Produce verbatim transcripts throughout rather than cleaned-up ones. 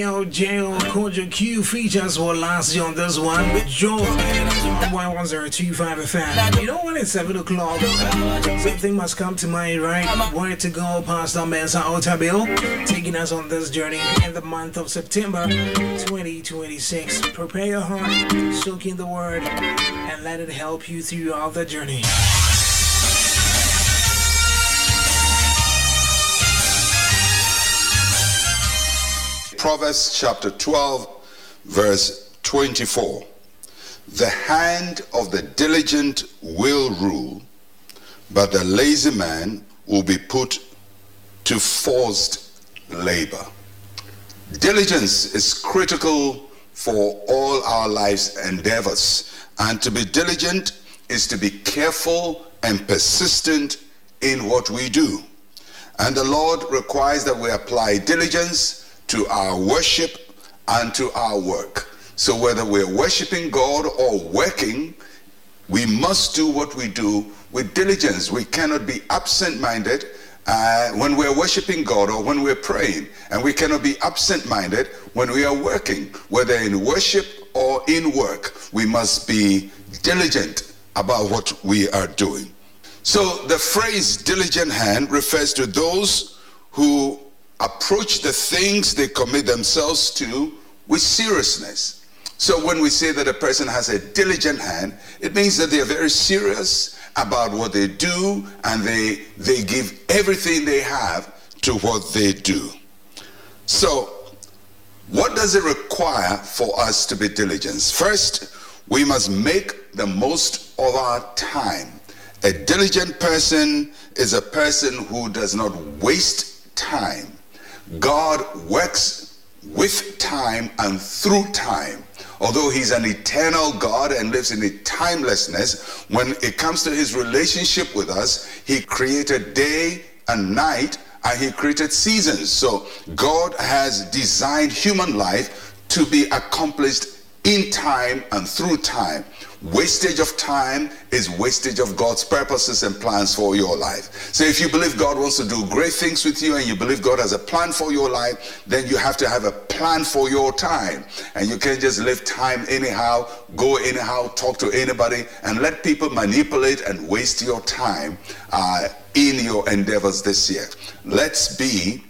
J O Kojo Q features were last year on this one with Joe one one zero two five F M. You know when it's seven o'clock, something must come to mind, right? Where to go past our Mensa Otabil, taking us on this journey in the month of September twenty twenty-six. Prepare your heart, soak in the word, and let it help you throughout the journey. Proverbs chapter twelve, verse twenty-four. The hand of the diligent will rule, but the lazy man will be put to forced labor. Diligence is critical for all our life's endeavors, and to be diligent is to be careful and persistent in what we do. And the Lord requires that we apply diligence to our worship and to our work. So whether we're worshiping God or working, we must do what we do with diligence. We cannot be absent-minded uh, when we're worshiping God or when we're praying. And we cannot be absent-minded when we are working. Whether in worship or in work, we must be diligent about what we are doing. So the phrase diligent hand refers to those who approach the things they commit themselves to with seriousness. So when we say that a person has a diligent hand, it means that they are very serious about what they do, and they they give everything they have to what they do. So what does it require for us to be diligent? First, we must make the most of our time. A diligent person is a person who does not waste time. God works with time and through time. Although he's an eternal God and lives in a timelessness, when it comes to his relationship with us, he created day and night, and he created seasons. So God has designed human life to be accomplished in time and through time. Wastage of time is wastage of God's purposes and plans for your life. So if you believe God wants to do great things with you, and you believe God has a plan for your life, then you have to have a plan for your time. And you can't just live time anyhow, go anyhow, talk to anybody, and let people manipulate and waste your time uh, in your endeavors this year. Let's be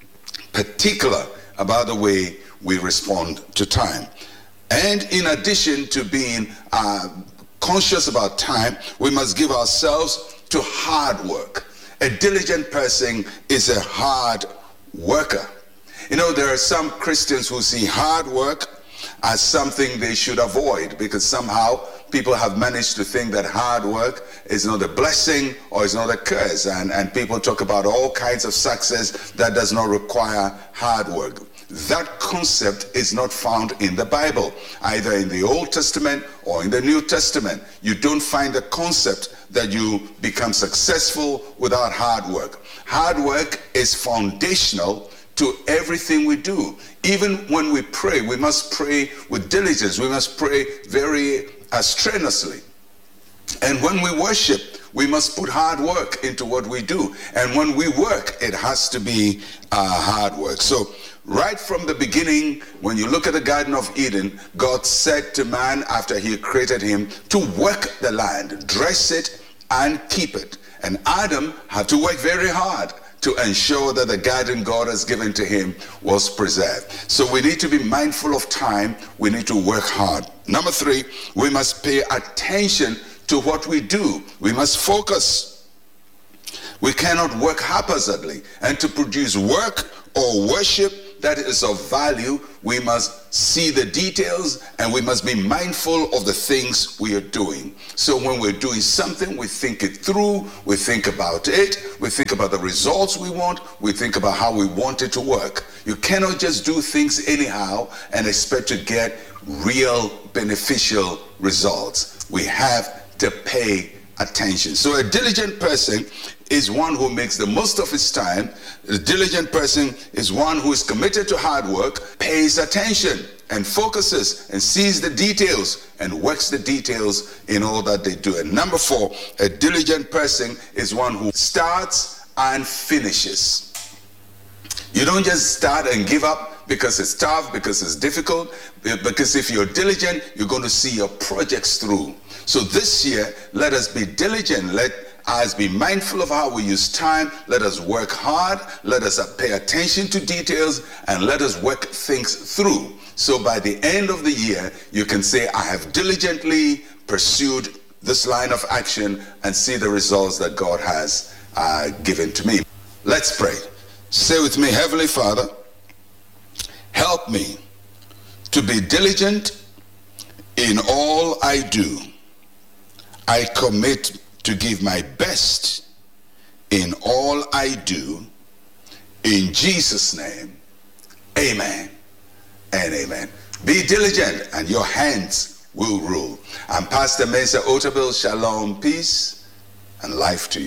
particular about the way we respond to time. And in addition to being uh, conscious about time, we must give ourselves to hard work. A diligent person is a hard worker. You know, there are some Christians who see hard work as something they should avoid, because somehow people have managed to think that hard work is not a blessing or is not a curse. And, and people talk about all kinds of success that does not require hard work. That concept is not found in the Bible, either in the Old Testament or in the New Testament. You don't find the concept that you become successful without hard work. Hard work is foundational to everything we do. Even when we pray, we must pray with diligence. We must pray very uh, strenuously. And when we worship, we must put hard work into what we do. And when we work, it has to be uh, hard work. So right from the beginning, when you look at the Garden of Eden, God said to man after he created him to work the land, dress it and keep it. And Adam had to work very hard to ensure that the garden God has given to him was preserved. So we need to be mindful of time. We need to work hard. Number three, we must pay attention to what we do. We must focus. We cannot work haphazardly. And to produce work or worship that is of value, we must see the details, and we must be mindful of the things we are doing. So when we're doing something, we think it through, we think about it, we think about the results we want, we think about how we want it to work. You cannot just do things anyhow and expect to get real beneficial results. We have to pay attention. So a diligent person is one who makes the most of his time. A diligent person is one who is committed to hard work, pays attention and focuses and sees the details and works the details in all that they do. And number four, a diligent person is one who starts and finishes. You don't just start and give up, because it's tough, because it's difficult, because if you're diligent, you're going to see your projects through. So this year, let us be diligent. Let us be mindful of how we use time. Let us work hard. Let us pay attention to details, and let us work things through. So by the end of the year, you can say, I have diligently pursued this line of action, and see the results that God has uh, given to me. Let's pray. Say with me, Heavenly Father, help me to be diligent in all I do. I commit to give my best in all I do. In Jesus' name, amen and amen. Be diligent and your hands will rule. I'm Pastor Mensah Otabil. Shalom, peace, and life to you.